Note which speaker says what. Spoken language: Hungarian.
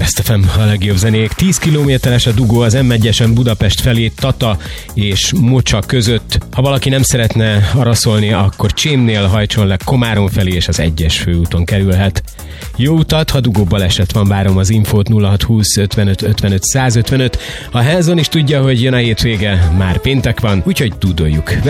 Speaker 1: Best FM a legjobb zenék. 10 kilométeres a dugó az M1-esen Budapest felé Tata és Mocsa között. Ha valaki nem szeretne araszolni, akkor Csémnél hajtson le Komárom felé, és az 1-es főúton kerülhet. Jó utat, ha dugó baleset van, várom az infót 0620 55 55 155. A Helson is tudja, hogy jön a hétvége, már péntek van, úgyhogy tudoljuk.